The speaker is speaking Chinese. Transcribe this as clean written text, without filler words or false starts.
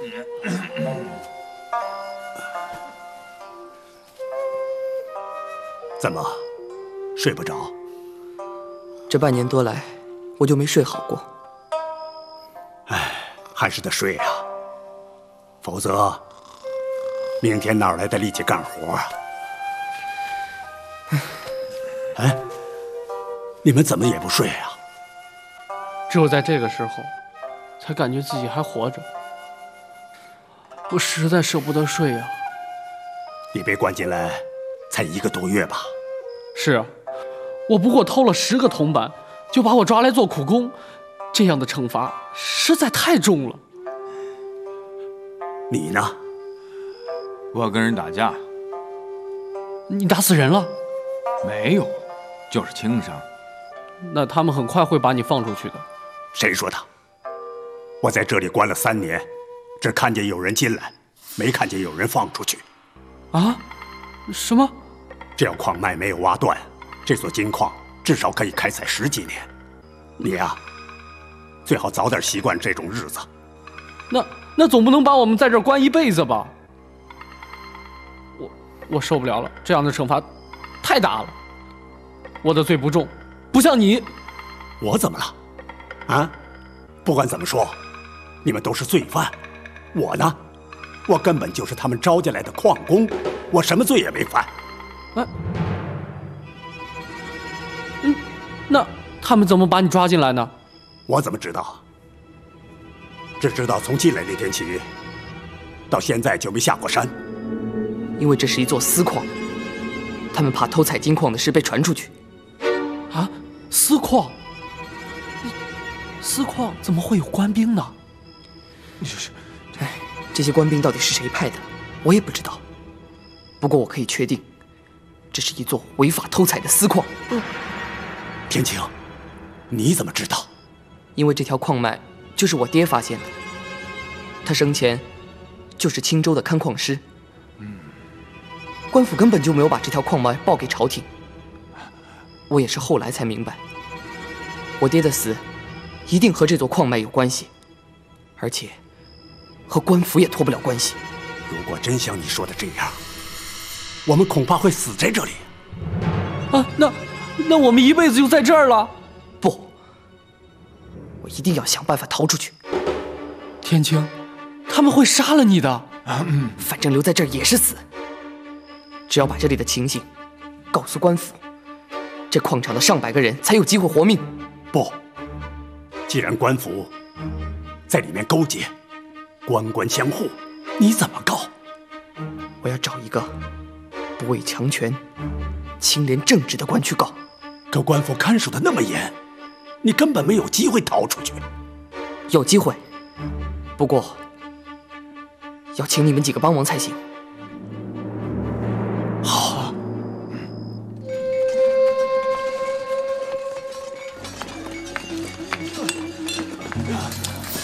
怎么，睡不着？ 这半年多来，我就没睡好过。 哎，还是得睡啊，否则明天哪来的力气干活啊？哎，你们怎么也不睡啊？ 只有在这个时候，才感觉自己还活着。我实在舍不得睡啊。 你被关进来才1个多月吧？ 是啊，我不过偷了10个铜板，就把我抓来做苦工，这样的惩罚实在太重了。 你呢？ 我跟人打架。 你打死人了？ 没有，就是轻伤。 那他们很快会把你放出去的。 谁说的？我在这里关了3年，只看见有人进来，没看见有人放出去。 啊？什么？ 只要矿脉没有挖断，这座金矿至少可以开采10几年。你呀，最好早点习惯这种日子。 那总不能把我们在这儿关一辈子吧？我受不了了，这样的惩罚太大了。我的罪不重，不像你。 我怎么了？啊？不管怎么说，你们都是罪犯。我呢？我根本就是他们招进来的矿工，我什么罪也没犯。 那他们怎么把你抓进来呢？ 我怎么知道？只知道从进来那天起，到现在就没下过山。 因为这是一座私矿，他们怕偷采金矿的事被传出去。 啊？私矿？私矿怎么会有官兵呢？ 这些官兵到底是谁派的，我也不知道。不过我可以确定，这是一座违法偷采的私矿。 天晴，你怎么知道？ 因为这条矿脉就是我爹发现的，他生前就是青州的勘矿师。官府根本就没有把这条矿脉报给朝廷。我也是后来才明白，我爹的死一定和这座矿脉有关系，而且和官府也脱不了关系。 如果真像你说的这样，我们恐怕会死在这里。 啊，那我们一辈子就在这儿了？ 不，我一定要想办法逃出去。 天青，他们会杀了你的。 反正留在这儿也是死。只要把这里的情形告诉官府，这矿场的上百个人才有机会活命。 不，既然官府在里面勾结，官官相护，你怎么告？ 我要找一个不畏强权、清廉正直的官去告。 可官府看守的那么严，你根本没有机会逃出去。 有机会，不过要请你们几个帮忙才行。